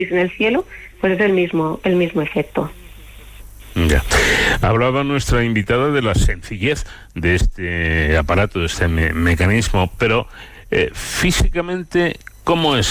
en el cielo, pues es el mismo efecto. Ya. Hablaba nuestra invitada de la sencillez de este aparato, de este mecanismo, pero físicamente, ¿cómo es